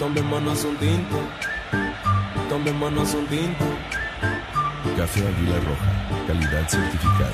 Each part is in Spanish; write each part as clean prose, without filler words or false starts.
Tomémonos un tinto, tomémonos un tinto. Café Águila Roja, calidad certificada.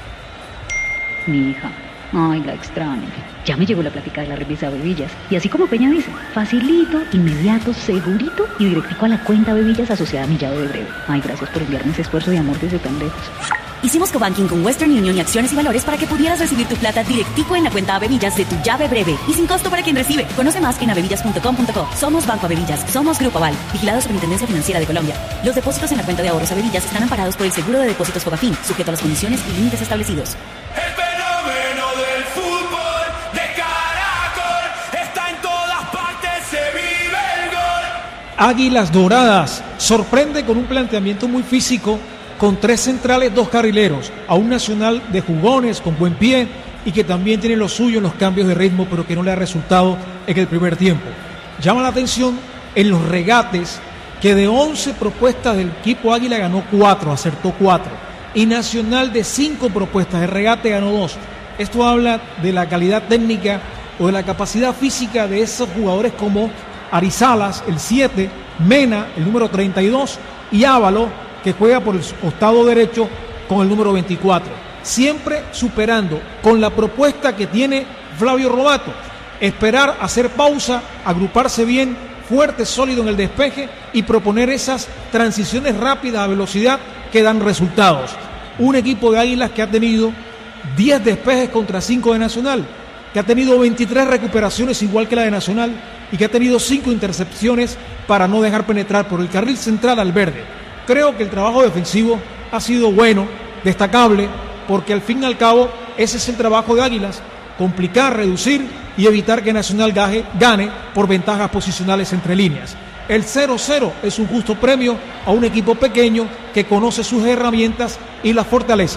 Mi hija, ay, la extraño. Ya me llegó la plática de la revista Bebillas. Y así como Peña dice, facilito, inmediato, segurito y directico a la cuenta Bebillas asociada a mi llave de breve. Ay, gracias por enviarme ese esfuerzo de amor desde tan lejos. Hicimos cobanking con Western Union y Acciones y Valores para que pudieras recibir tu plata directico en la cuenta Bebillas de tu llave breve y sin costo para quien recibe. Conoce más en abebillas.com.co. Somos Banco Abebillas, somos Grupo Aval, vigilado Superintendencia Financiera de Colombia. Los depósitos en la cuenta de ahorros Abebillas están amparados por el Seguro de Depósitos Fogafín, sujeto a las condiciones y límites establecidos. El fenómeno del fútbol de Caracol está en todas partes, se vive el gol. Águilas Doradas sorprende con un planteamiento muy físico, con 3 centrales, 2 carrileros, a un Nacional de jugones, con buen pie y que también tiene lo suyo en los cambios de ritmo, pero que no le ha resultado en el primer tiempo. Llama la atención en los regates que de 11 propuestas del equipo Águila ganó 4, acertó 4, y Nacional de 5 propuestas de regate ganó 2. Esto habla de la calidad técnica o de la capacidad física de esos jugadores como Arizalas, el 7, Mena, el número 32, y Ávalo, que juega por el costado derecho con el número 24. Siempre superando con la propuesta que tiene Flavio Robato. Esperar, hacer pausa, agruparse bien, fuerte, sólido en el despeje y proponer esas transiciones rápidas a velocidad que dan resultados. Un equipo de Águilas que ha tenido 10 despejes contra 5 de Nacional, que ha tenido 23 recuperaciones igual que la de Nacional y que ha tenido 5 intercepciones para no dejar penetrar por el carril central al verde. Creo que el trabajo defensivo ha sido bueno, destacable, porque al fin y al cabo ese es el trabajo de Águilas, complicar, reducir y evitar que Nacional gane por ventajas posicionales entre líneas. El 0-0 es un justo premio a un equipo pequeño que conoce sus herramientas y las fortalece.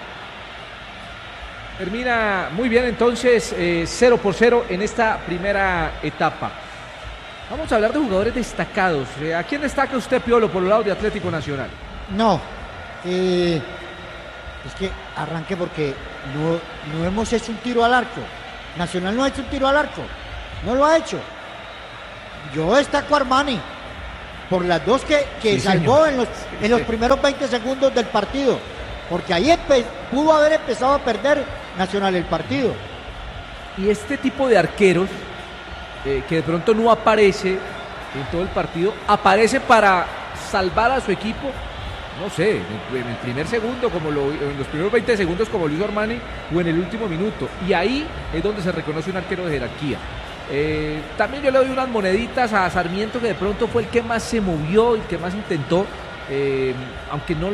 Termina muy bien entonces 0-0 en esta primera etapa. Vamos a hablar de jugadores destacados. ¿A quién destaca usted, Piolo, por el lado de Atlético Nacional? No, es que arranque porque no hemos hecho un tiro al arco. Nacional no ha hecho un tiro al arco, no lo ha hecho. Yo destaco a Armani por las dos que sí, salvó en los primeros 20 segundos del partido, porque ahí pudo haber empezado a perder Nacional el partido. Y este tipo de arqueros que de pronto no aparece en todo el partido, aparece para salvar a su equipo, no sé, en el primer segundo, en los primeros 20 segundos como lo hizo Armani, o en el último minuto, y ahí es donde se reconoce un arquero de jerarquía. También yo le doy unas moneditas a Sarmiento, que de pronto fue el que más se movió, el que más intentó, aunque no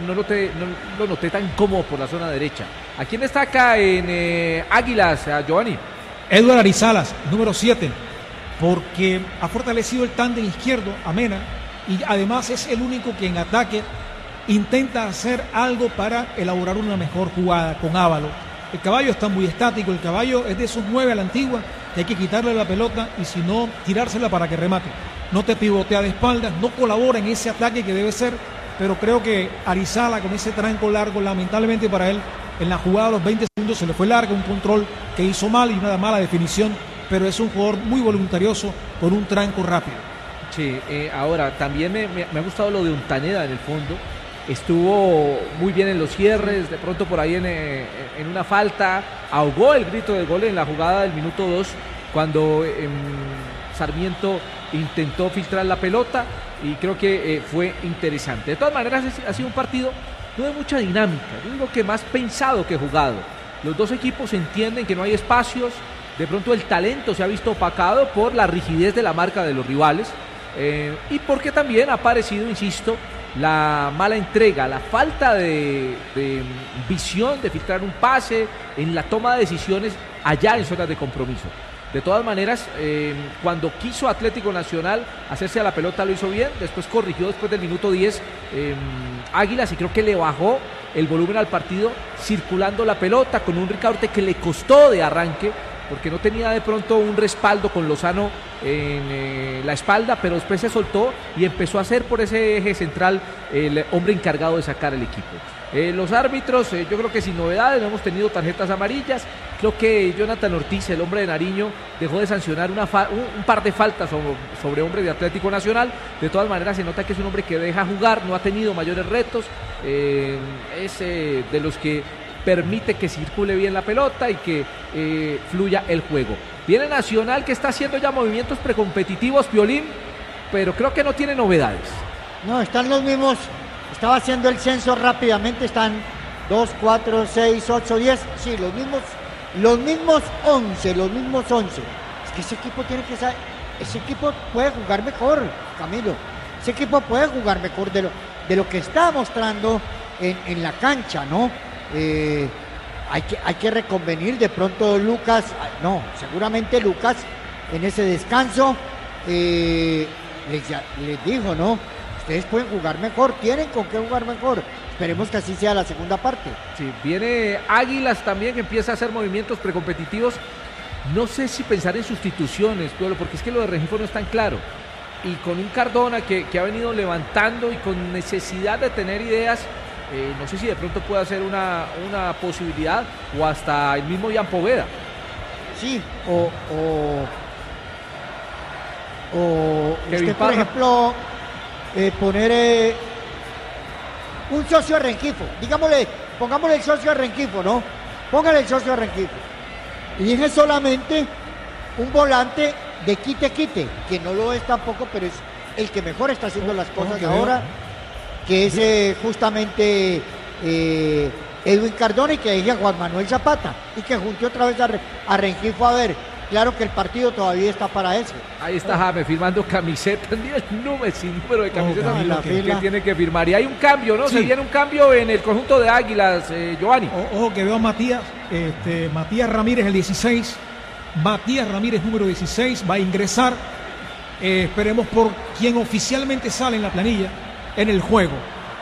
lo noté tan cómodo por la zona derecha. ¿A quién destaca en Águilas, a Giovanni? Edward Arizalas, número 7, porque ha fortalecido el tándem izquierdo a Mena y además es el único que en ataque intenta hacer algo para elaborar una mejor jugada con Ávalo. El caballo está muy estático, el caballo es de esos 9 a la antigua, que hay que quitarle la pelota y si no, tirársela para que remate. No te pivotea de espaldas, no colabora en ese ataque que debe ser, pero creo que Arizala con ese tranco largo, lamentablemente para él, en la jugada a los 20 segundos se le fue largo, un control que hizo mal y una mala definición, pero es un jugador muy voluntarioso con un tranco rápido. Sí, ahora también me ha gustado lo de Ontaneda en el fondo. Estuvo muy bien en los cierres, de pronto por ahí en una falta, ahogó el grito de gol en la jugada del minuto 2, cuando Sarmiento intentó filtrar la pelota y creo que fue interesante. De todas maneras ha sido un partido no de mucha dinámica, yo digo que más pensado que jugado. Los dos equipos entienden que no hay espacios, de pronto el talento se ha visto opacado por la rigidez de la marca de los rivales y porque también ha aparecido, insisto, la mala entrega, la falta de visión de filtrar un pase en la toma de decisiones allá en zonas de compromiso. De todas maneras, cuando quiso Atlético Nacional hacerse a la pelota lo hizo bien, después corrigió después del minuto 10 Águilas y creo que le bajó el volumen al partido circulando la pelota con un Ricaurte que le costó de arranque porque no tenía de pronto un respaldo con Lozano en la espalda, pero después se soltó y empezó a ser por ese eje central el hombre encargado de sacar el equipo. Los árbitros, yo creo que sin novedades, no hemos tenido tarjetas amarillas, Creo que Jonathan Ortiz, el hombre de Nariño, dejó de sancionar un par de faltas sobre hombre de Atlético Nacional. De todas maneras, se nota que es un hombre que deja jugar, no ha tenido mayores retos. Es de los que permite que circule bien la pelota y que fluya el juego. Viene Nacional, que está haciendo ya movimientos precompetitivos, Piolín, pero creo que no tiene novedades. No, están los mismos. Estaba haciendo el censo rápidamente. Están 2, 4, 6, 8, 10. Sí, los mismos 11. Es que ese equipo tiene que saber. Ese equipo puede jugar mejor, Camilo. Ese equipo puede jugar mejor de lo que está mostrando en la cancha, ¿no? Hay que reconvenir. De pronto Lucas, seguramente Lucas en ese descanso les dijo, ¿no? Ustedes pueden jugar mejor, tienen con qué jugar mejor. Esperemos que así sea la segunda parte. Sí, viene Águilas también, que empieza a hacer movimientos precompetitivos. No sé si pensar en sustituciones, Pueblo, porque es que lo de Rengifo no es tan claro. Y con un Cardona que ha venido levantando y con necesidad de tener ideas, no sé si de pronto puede ser una posibilidad, o hasta el mismo Ian Poveda. Sí, o usted, por ejemplo, poner un socio a Rengifo, pongámosle el socio a Rengifo, ¿no? Póngale el socio a Rengifo. Y dije solamente un volante de quite, que no lo es tampoco, pero es el que mejor está haciendo las cosas ahora, que es justamente Edwin Cardona, y que dije a Juan Manuel Zapata, y que junte otra vez a Rengifo. A ver, claro que el partido todavía está para eso. Ahí está James firmando camisetas, mira el número de camisetas que tiene que firmar. Y hay un cambio, ¿no? Sí. Se viene un cambio en el conjunto de Águilas, Giovanni. Ojo que veo a Matías Ramírez, el 16. Matías Ramírez, número 16, va a ingresar. Esperemos por quien oficialmente sale en la planilla en el juego.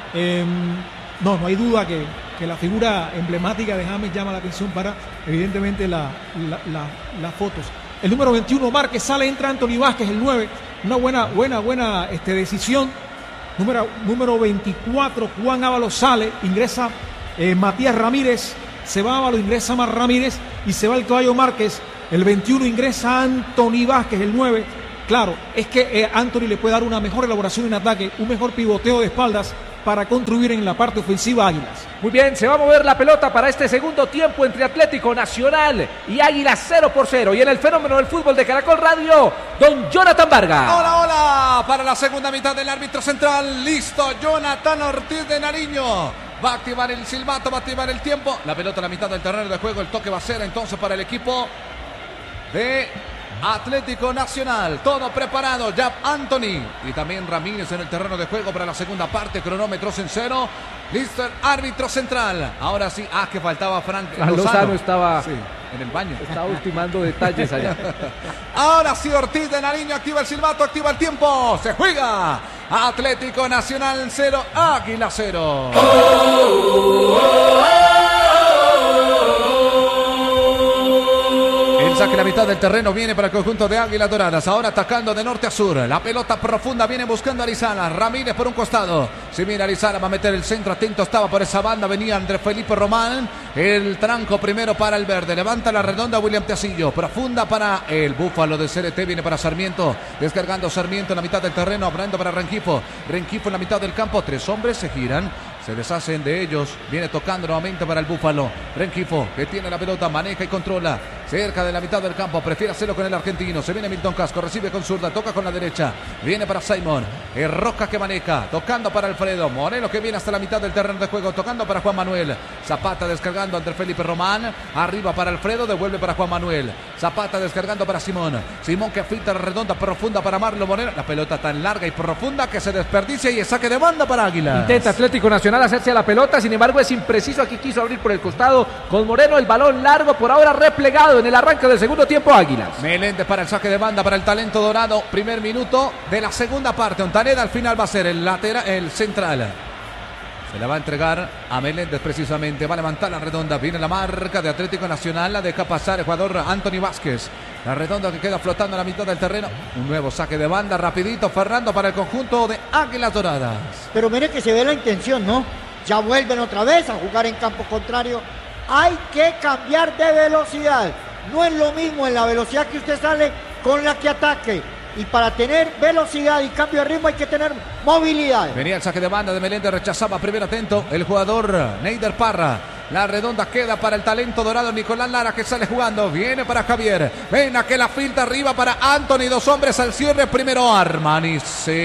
No hay duda que la figura emblemática de James llama la atención para, evidentemente, las fotos. El número 21, Márquez, sale, entra Anthony Vázquez, el 9. Una buena decisión. Número 24, Juan Ábalos sale, ingresa Matías Ramírez, se va Ábalos, ingresa Mar Ramírez y se va el Caballo Márquez. El 21 ingresa Anthony Vázquez, el 9. Claro, es que Anthony le puede dar una mejor elaboración en ataque, un mejor pivoteo de espaldas para contribuir en la parte ofensiva a Águilas. Muy bien, se va a mover la pelota para este segundo tiempo entre Atlético Nacional y Águilas, 0-0. Y en el fenómeno del fútbol de Caracol Radio, don Jonathan Vargas. Hola, para la segunda mitad del árbitro central. Listo, Jonathan Ortiz de Nariño. Va a activar el silbato, va a activar el tiempo. La pelota a la mitad del terreno de juego. El toque va a ser entonces para el equipo de Atlético Nacional. Todo preparado. Ya Anthony y también Ramírez en el terreno de juego para la segunda parte. Cronómetros en 0. Listo el árbitro central. Ahora sí. Que faltaba Frank Lozano. Estaba en el baño. Estaba ultimando detalles allá. Ahora sí, Ortiz de Nariño activa el silbato, activa el tiempo. Se juega. Atlético Nacional 0, Águila 0. Saque la mitad del terreno viene para el conjunto de Águilas Doradas. Ahora atacando de norte a sur. La pelota profunda viene buscando a Arizala. Ramírez por un costado. Si mira Arizala va a meter el centro. Atento estaba por esa banda. Venía Andrés Felipe Román. El tranco primero para el verde. Levanta la redonda William Tecillo. Profunda para el Búfalo de CRT. Viene para Sarmiento. Descargando Sarmiento en la mitad del terreno. Abriendo para Rengifo. Rengifo en la mitad del campo. 3 hombres se giran. Se deshacen de ellos. Viene tocando nuevamente para el Búfalo. Rengifo, que tiene la pelota, maneja y controla. Cerca de la mitad del campo. Prefiere hacerlo con el argentino. Se viene Milton Casco. Recibe con zurda. Toca con la derecha. Viene para Simon. Es Roca que maneja. Tocando para Alfredo. Moreno que viene hasta la mitad del terreno de juego. Tocando para Juan Manuel. Zapata descargando ante Felipe Román. Arriba para Alfredo. Devuelve para Juan Manuel. Zapata descargando para Simón. Simón que filtra redonda profunda para Marlon Moreno. La pelota tan larga y profunda que se desperdicia y es saque de banda para Águila. Intenta Atlético Nacional hacerse a la pelota, sin embargo es impreciso. Aquí quiso abrir por el costado con Moreno, el balón largo por ahora replegado en el arranque del segundo tiempo. Águilas. Meléndez para el saque de banda para el talento dorado. Primer minuto de la segunda parte. Ontaneda al final va a ser el lateral, el central. Se la va a entregar a Meléndez precisamente. Va a levantar la redonda. Viene la marca de Atlético Nacional. La deja pasar el jugador Anthony Vázquez. La redonda que queda flotando a la mitad del terreno. Un nuevo saque de banda rapidito. Fernando para el conjunto de Águilas Doradas. Pero mire que se ve la intención, ¿no? Ya vuelven otra vez a jugar en campo contrario. hay que cambiar de velocidad. No es lo mismo en la velocidad que usted sale con la que ataque. Y para tener velocidad y cambio de ritmo hay que tener movilidad. Venía el saque de banda de Meléndez, rechazaba primero atento el jugador Neider Parra. La redonda queda para el talento dorado Nicolás Lara, que sale jugando. Viene para Javier. Ven a que la filtra arriba para Anthony. Dos hombres al cierre. Primero Armani.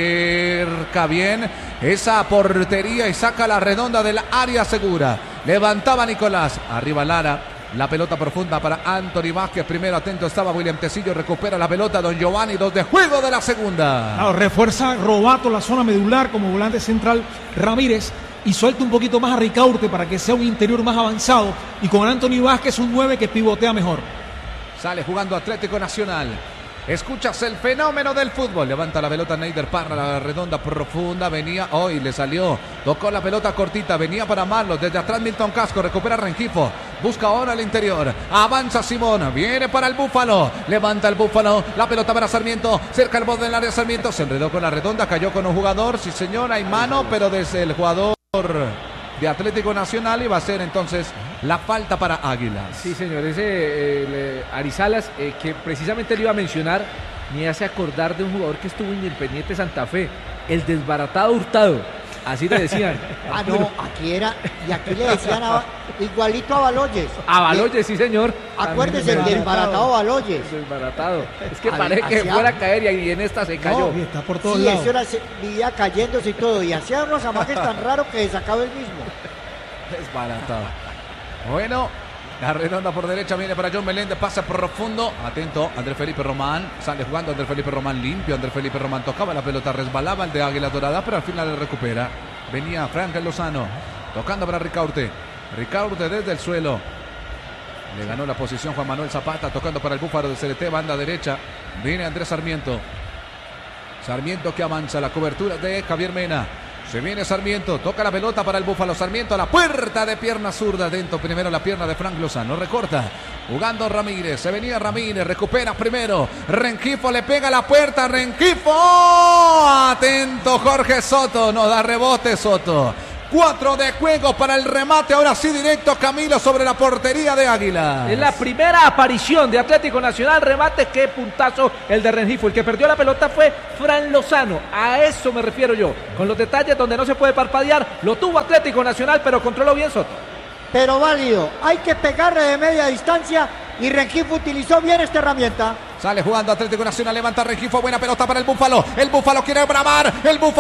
Cerca bien esa portería y saca la redonda del área segura. Levantaba Nicolás. Arriba Lara. La pelota profunda para Anthony Vázquez. Primero atento estaba William Tecillo. Recupera la pelota Don Giovanni. 2 de juego de la segunda. Claro, refuerza Robato la zona medular como volante central Ramírez. Y suelta un poquito más a Ricaurte para que sea un interior más avanzado. Y con Anthony Vázquez un 9 que pivotea mejor. Sale jugando Atlético Nacional. Escuchas el fenómeno del fútbol. Levanta la pelota Neider Parra, la redonda profunda. Venía, hoy le salió. Tocó la pelota cortita. Venía para Marlos. Desde atrás Milton Casco. Recupera Rengifo. Busca ahora el interior. Avanza Simón. Viene para el Búfalo. Levanta el Búfalo. La pelota para Sarmiento. Cerca el borde del área Sarmiento. Se enredó con la redonda. Cayó con un jugador. Sí, señor. Hay mano, pero desde el jugador de Atlético Nacional, y va a ser entonces la falta para Águilas. Sí, señor, ese Arizalas, que precisamente le iba a mencionar, me hace acordar de un jugador que estuvo en Independiente Santa Fe, el desbaratado Hurtado, así le decían. Ah, no, aquí era, y aquí le decían igualito a Baloyes. A Baloyes, sí, señor. Acuérdese, el desbaratado Baloyes. Desbaratado. Es que parece que fuera a caer y en esta se cayó. No, está por todos Sí, lados. ese era, vivía cayéndose y todo, y hacía unos amajes tan raros que sacaba el mismo. Desbaratado. Bueno, la redonda por derecha viene para John Meléndez, pasa profundo, atento Andrés Felipe Román, sale jugando Andrés Felipe Román, limpio Andrés Felipe Román, tocaba la pelota, resbalaba el de Águila Dorada, pero al final le recupera. Venía Franklin Lozano, tocando para Ricaurte desde el suelo, le ganó la posición Juan Manuel Zapata, tocando para el Búfalo de CDT, banda derecha, viene Andrés Sarmiento que avanza, la cobertura de Javier Mena. Se viene Sarmiento, toca la pelota para el Búfalo. Sarmiento a la puerta de pierna zurda. Dentro primero la pierna de Frank Lozano. Recorta. Jugando Ramírez. Se venía Ramírez. Recupera primero. Rengifo le pega a la puerta. Rengifo. Atento Jorge Soto. No da rebote Soto. 4 de juego para el remate. Ahora sí directo Camilo sobre la portería de Águila. Es la primera aparición de Atlético Nacional. Remate, qué puntazo el de Rengifo. El que perdió la pelota fue Fran Lozano. A eso me refiero yo. Con los detalles donde no se puede parpadear. Lo tuvo Atlético Nacional, pero controló bien Soto. Pero válido. Hay que pegarle de media distancia y Rengifo utilizó bien esta herramienta. Sale jugando Atlético Nacional, levanta Rengifo, buena pelota para el Búfalo. El Búfalo quiere bramar,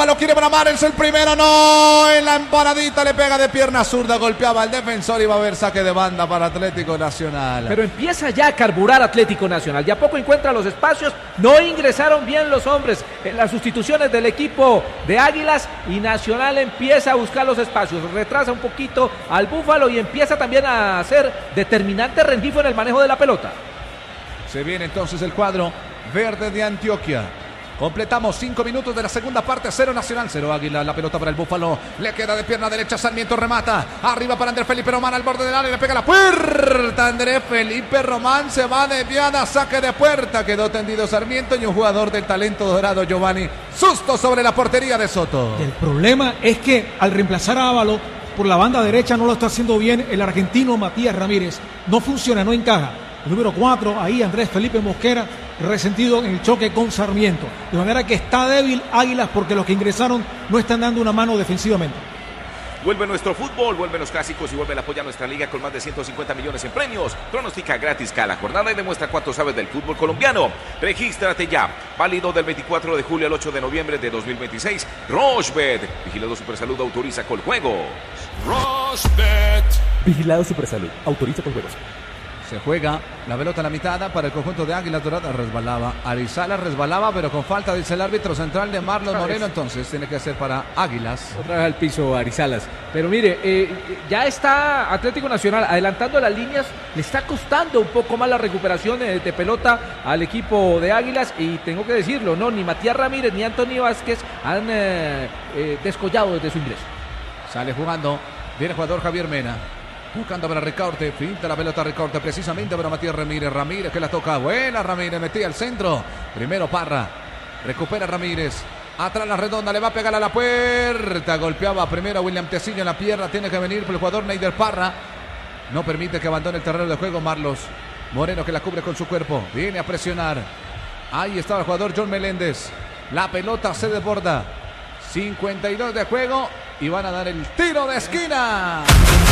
es el primero, no, en la empanadita le pega de pierna zurda, golpeaba al defensor y va a haber saque de banda para Atlético Nacional. Pero empieza ya a carburar Atlético Nacional, de a poco encuentra los espacios, no ingresaron bien los hombres en las sustituciones del equipo de Águilas y Nacional empieza a buscar los espacios, retrasa un poquito al Búfalo y empieza también a ser determinante Rengifo en el manejo de la pelota. Se viene entonces el cuadro verde de Antioquia. Completamos 5 minutos de la segunda parte. 0 Nacional, 0 Águila. La pelota para el Búfalo. Le queda de pierna derecha. Sarmiento remata. Arriba para Andrés Felipe Román al borde del área. Le pega la puerta. Andrés Felipe Román se va desviada. Saque de puerta. Quedó tendido Sarmiento y un jugador del talento dorado, Giovanni. Susto sobre la portería de Soto. El problema es que al reemplazar a Ávalo por la banda derecha no lo está haciendo bien el argentino Matías Ramírez. No funciona, no encaja. El número 4, ahí Andrés Felipe Mosquera, resentido en el choque con Sarmiento. De manera que está débil Águilas porque los que ingresaron no están dando una mano defensivamente. Vuelve nuestro fútbol, vuelven los clásicos y vuelve el apoyo a nuestra liga con más de 150 millones en premios. Pronostica gratis cada jornada y demuestra cuánto sabes del fútbol colombiano. Regístrate ya. Válido del 24 de julio al 8 de noviembre de 2026. Rochebet. Vigilado Supersalud autoriza con juegos. Rochebet. Vigilado Supersalud. Autoriza con juegos. Se juega la pelota a la mitad para el conjunto de Águilas Doradas. Resbalaba. Arizala resbalaba, pero con falta, dice el árbitro central de Marlon Moreno. Entonces tiene que ser para Águilas. Otra vez al piso Arizalas. Pero mire, ya está Atlético Nacional adelantando las líneas. Le está costando un poco más la recuperación de pelota al equipo de Águilas. Y tengo que decirlo, no, ni Matías Ramírez ni Anthony Vázquez han descollado desde su ingreso. Sale jugando. Viene el jugador Javier Mena. Buscando para Ricaurte, finta la pelota Ricaurte precisamente para Matías Ramírez. Ramírez que la toca, buena Ramírez, metía al centro. Primero Parra, recupera Ramírez. Atrás la redonda, le va a pegar a la puerta. Golpeaba primero a William Tecillo en la pierna. Tiene que venir por el jugador Neider Parra. No permite que abandone el terreno de juego Marlos. Moreno que la cubre con su cuerpo. Viene a presionar. Ahí está el jugador John Meléndez. La pelota se desborda. 52 de juego. Y van a dar el tiro de esquina.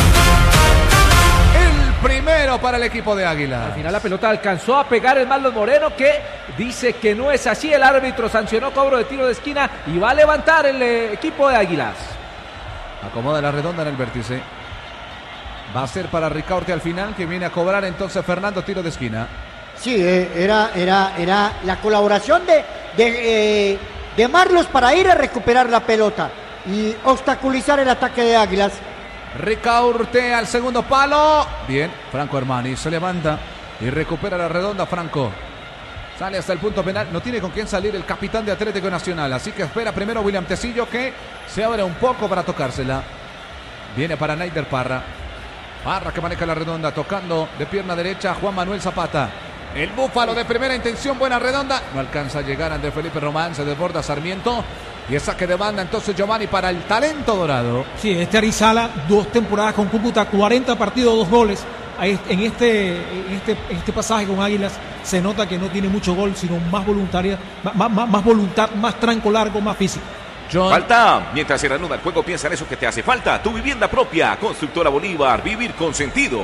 El primero para el equipo de Águila. Al final la pelota alcanzó a pegar el Marlos Moreno, que dice que no es así. El árbitro sancionó cobro de tiro de esquina y va a levantar el equipo de Águilas. Acomoda la redonda en el vértice. Va a ser para Ricaurte al final, que viene a cobrar entonces Fernando, tiro de esquina. Sí, era la colaboración de Marlos para ir a recuperar la pelota y obstaculizar el ataque de Águilas. Ricaurte al segundo palo. Bien, Franco Armani se levanta y recupera la redonda. Franco sale hasta el punto penal. No tiene con quién salir el capitán de Atlético Nacional, así que espera primero William Tecillo, que se abre un poco para tocársela. Viene para Neider Parra. Parra que maneja la redonda, tocando de pierna derecha Juan Manuel Zapata. El búfalo de primera intención, buena redonda. No alcanza a llegar Andrés Felipe Román, se desborda Sarmiento. Y el saque de banda entonces Giovanni para el talento dorado. Sí, Arizala, 2 temporadas con Cúcuta, 40 partidos, 2 goles. En este pasaje con Águilas se nota que no tiene mucho gol, sino más voluntaria, más voluntad, más tranco largo, más físico. Falta, mientras se reanuda el juego, piensa en eso que te hace falta. Tu vivienda propia, Constructora Bolívar, vivir con sentido.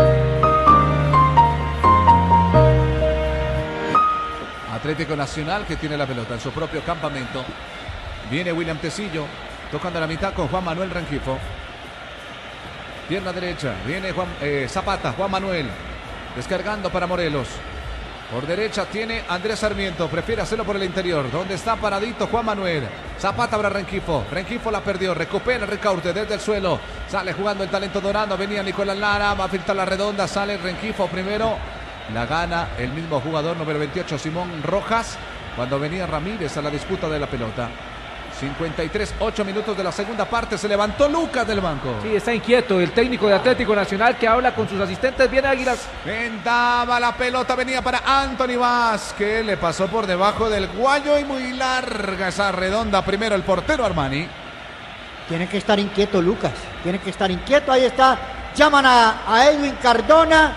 Atlético Nacional que tiene la pelota en su propio campamento. Viene William Tecillo, tocando la mitad con Juan Manuel Rengifo. Pierna derecha, viene Zapata, Juan Manuel, descargando para Morelos. Por derecha tiene Andrés Sarmiento, prefiere hacerlo por el interior, donde está paradito Juan Manuel. Zapata para Rengifo, Rengifo la perdió, recupera Ricaurte desde el suelo. Sale jugando el talento dorado, venía Nicolás Lara, va a filtrar la redonda, sale Rengifo primero. La gana el mismo jugador, número 28, Simón Rojas, cuando venía Ramírez a la disputa de la pelota. 53, 8 minutos de la segunda parte. Se levantó Lucas del banco. Sí, está inquieto el técnico de Atlético Nacional, que habla con sus asistentes. Viene Águilas. Ventaba la pelota, venía para Anthony Vázquez. Le pasó por debajo del guayo y muy larga esa redonda. Primero el portero Armani. Tiene que estar inquieto Lucas. Tiene que estar inquieto. Ahí está. Llaman a Edwin Cardona.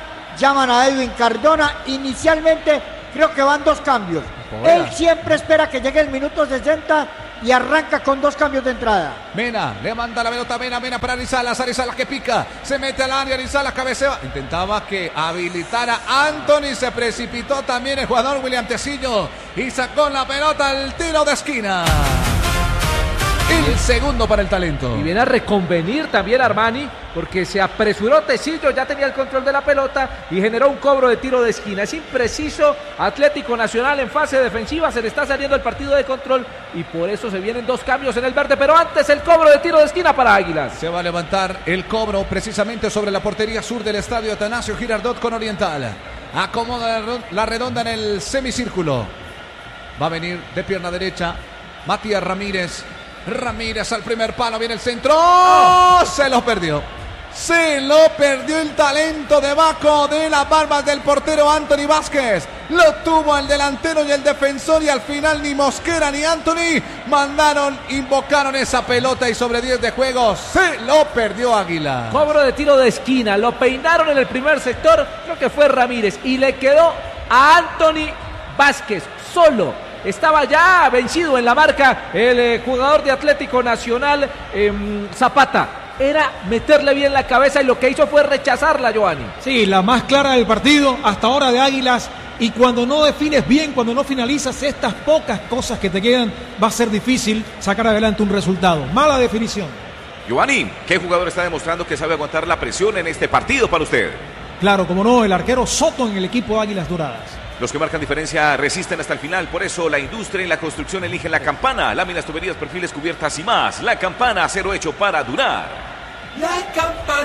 Inicialmente creo que van 2 cambios. Él siempre espera que llegue el minuto 60 y arranca con 2 cambios de entrada. Mena, le manda la pelota, Mena para Arizalas que pica, se mete al área, Arizalas cabecea. Intentaba que habilitara Anthony, se precipitó también el jugador William Tecillo y sacó la pelota al tiro de esquina. El segundo para el talento. Y viene a reconvenir también Armani, porque se apresuró Tecillo, ya tenía el control de la pelota y generó un cobro de tiro de esquina. Es impreciso Atlético Nacional en fase defensiva, se le está saliendo el partido de control y por eso se vienen 2 cambios en el verde, pero antes el cobro de tiro de esquina para Águilas. Se va a levantar el cobro precisamente sobre la portería sur del estadio Atanasio Girardot con Oriental. Acomoda la redonda en el semicírculo. Va a venir de pierna derecha Matías Ramírez. Ramírez al primer palo, viene el centro. ¡Oh! Se lo perdió el talento debajo de las barbas del portero Anthony Vázquez. Lo tuvo el delantero y el defensor y al final ni Mosquera ni Anthony invocaron esa pelota y sobre 10 de juego se lo perdió Águila. Cobro de tiro de esquina, lo peinaron en el primer sector, creo que fue Ramírez y le quedó a Anthony Vázquez solo. Estaba ya vencido en la marca el jugador de Atlético Nacional, Zapata. Era meterle bien la cabeza y lo que hizo fue rechazarla, Giovanni. Sí, la más clara del partido hasta ahora de Águilas. Y cuando no defines bien, cuando no finalizas estas pocas cosas que te quedan, va a ser difícil sacar adelante un resultado. Mala definición. Giovanni, ¿qué jugador está demostrando que sabe aguantar la presión en este partido para usted? Claro, como no, el arquero Soto en el equipo de Águilas Doradas. Los que marcan diferencia resisten hasta el final, por eso la industria y la construcción eligen La Campana. Láminas, tuberías, perfiles, cubiertas y más. La Campana, acero hecho para durar. La Campana.